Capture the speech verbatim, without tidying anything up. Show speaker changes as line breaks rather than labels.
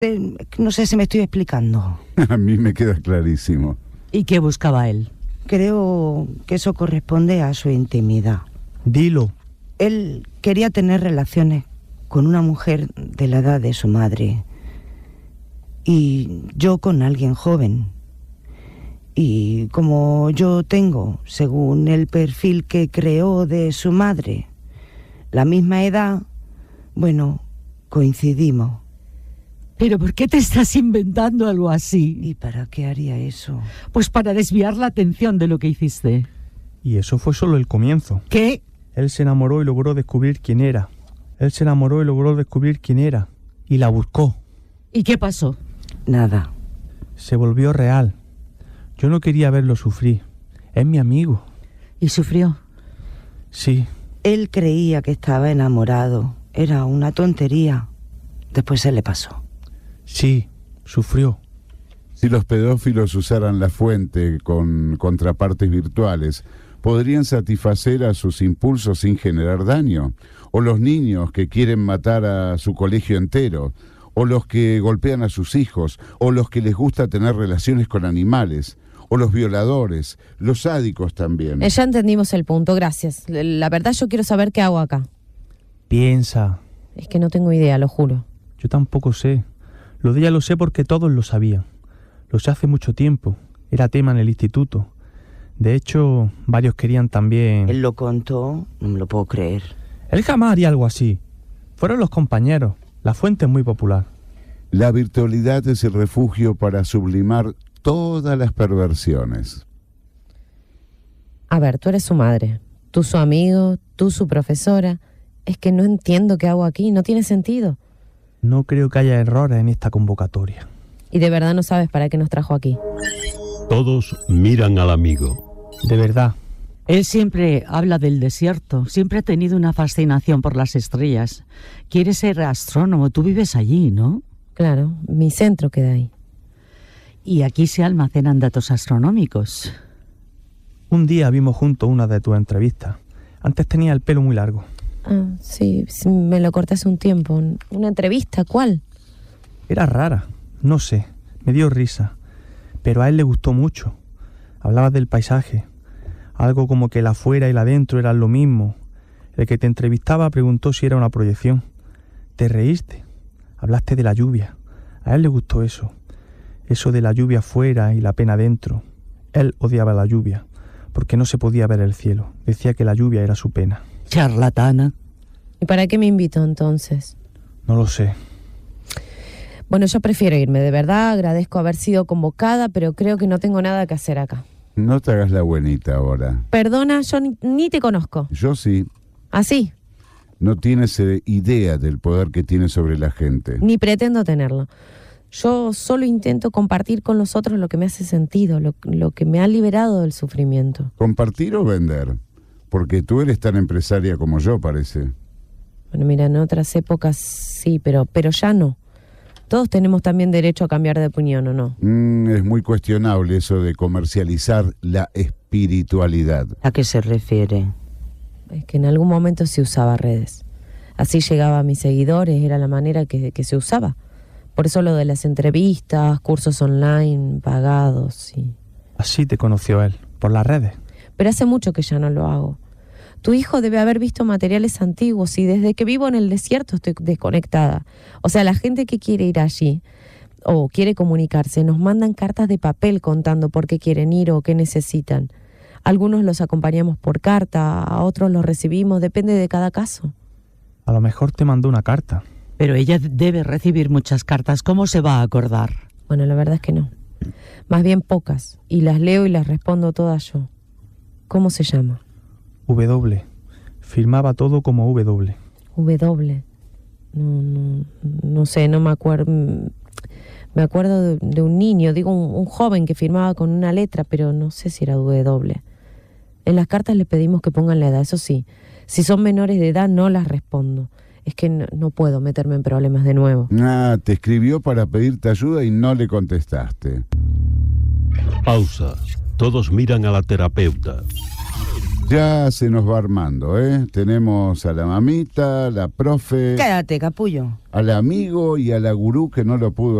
Eh, no sé si me estoy explicando.
A mí me queda clarísimo.
¿Y qué buscaba él?
Creo que eso corresponde a su intimidad.
Dilo.
Él quería tener relaciones con una mujer de la edad de su madre y yo con alguien joven. Y como yo tengo, según el perfil que creó de su madre, la misma edad, bueno, coincidimos.
¿Pero por qué te estás inventando algo así?
¿Y para qué haría eso?
Pues para desviar la atención de lo que hiciste.
Y eso fue solo el comienzo.
¿Qué?
Él se enamoró y logró descubrir quién era. Él se enamoró y logró descubrir quién era. Y la buscó.
¿Y qué pasó?
Nada.
Se volvió real. Yo no quería verlo sufrir. Es mi amigo.
¿Y sufrió?
Sí.
Él creía que estaba enamorado. Era una tontería. Después se le pasó.
Sí, sufrió.
Si los pedófilos usaran la fuente con contrapartes virtuales, ¿podrían satisfacer a sus impulsos sin generar daño? ¿O los niños que quieren matar a su colegio entero? ¿O los que golpean a sus hijos? ¿O los que les gusta tener relaciones con animales? ¿O los violadores? ¿Los sádicos también?
Eh, ya entendimos el punto, gracias. La verdad yo quiero saber qué hago acá.
Piensa.
Es que no tengo idea, lo juro.
Yo tampoco sé. Lo de ella lo sé porque todos lo sabían. Lo sé hace mucho tiempo. Era tema en el instituto. De hecho, varios querían también...
Él lo contó, no me lo puedo creer.
Él jamás haría algo así. Fueron los compañeros. La fuente es muy popular.
La virtualidad es el refugio para sublimar todas las perversiones.
A ver, tú eres su madre. Tú su amigo, tú su profesora. Es que no entiendo qué hago aquí, no tiene sentido.
No creo que haya errores en esta convocatoria.
Y de verdad no sabes para qué nos trajo aquí.
Todos miran al amigo.
De verdad.
Él siempre habla del desierto, siempre ha tenido una fascinación por las estrellas. Quiere ser astrónomo, tú vives allí, ¿no?
Claro, mi centro queda ahí.
Y aquí se almacenan datos astronómicos.
Un día vimos juntos una de tus entrevistas. Antes tenía el pelo muy largo.
Ah, sí, sí, me lo corté hace un tiempo. ¿Una entrevista? ¿Cuál?
Era rara, no sé, me dio risa. Pero a él le gustó mucho. Hablabas del paisaje. Algo como que el afuera y el adentro eran lo mismo. El que te entrevistaba preguntó si era una proyección. Te reíste. Hablaste de la lluvia. A él le gustó eso. Eso de la lluvia afuera y la pena dentro. Él odiaba la lluvia, porque no se podía ver el cielo. Decía que la lluvia era su pena.
Charlatana.
¿Y para qué me invitó entonces?
No lo sé.
Bueno, yo prefiero irme, de verdad. Agradezco haber sido convocada, pero creo que no tengo nada que hacer acá.
No te hagas la buenita ahora.
Perdona, yo ni, ni te conozco.
Yo sí.
¿Ah, sí?
No tienes eh, idea del poder que tienes sobre la gente.
Ni pretendo tenerlo. Yo solo intento compartir con los otros lo que me hace sentido, lo, lo que me ha liberado del sufrimiento.
¿Compartir o vender? Porque tú eres tan empresaria como yo, parece.
Bueno, mira, en otras épocas sí, pero, pero ya no. Todos tenemos también derecho a cambiar de opinión, ¿o no?
Mm, es muy cuestionable eso de comercializar la espiritualidad.
¿A qué se refiere?
Es que en algún momento se usaba redes. Así llegaba a mis seguidores, era la manera que, que se usaba. Por eso lo de las entrevistas, cursos online, pagados, sí.
Así te conoció él, por las redes.
Pero hace mucho que ya no lo hago. Tu hijo debe haber visto materiales antiguos y desde que vivo en el desierto estoy desconectada. O sea, la gente que quiere ir allí o quiere comunicarse nos mandan cartas de papel contando por qué quieren ir o qué necesitan. Algunos los acompañamos por carta, a otros los recibimos, depende de cada caso.
A lo mejor te mandó una carta.
Pero ella debe recibir muchas cartas. ¿Cómo se va a acordar?
Bueno, la verdad es que no. Más bien pocas. Y las leo y las respondo todas yo. ¿Cómo se llama?
W. Firmaba todo como W.
W. No, no, no sé, no me acuerdo. Me acuerdo de, de un niño, digo un, un joven que firmaba con una letra, pero no sé si era W. En las cartas le pedimos que pongan la edad, eso sí. Si son menores de edad no las respondo. Es que no, no puedo meterme en problemas de nuevo.
Ah, te escribió para pedirte ayuda y no le contestaste.
Pausa. Todos miran a la terapeuta.
Ya se nos va armando, ¿eh? Tenemos a la mamita, la profe,
Quédate, capullo.
al amigo y a la gurú que no lo pudo